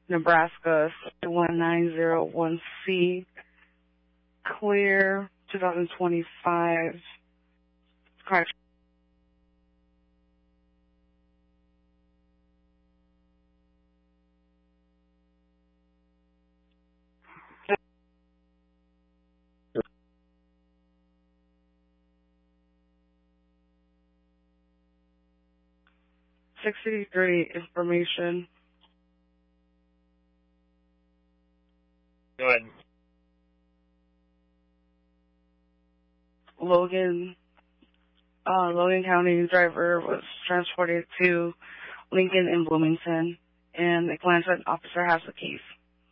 Nebraska 1901C, clear, 2025. Correct. '63 information. Go ahead. Logan County driver was transported to Lincoln in Bloomington, and the Atlanta officer has the case.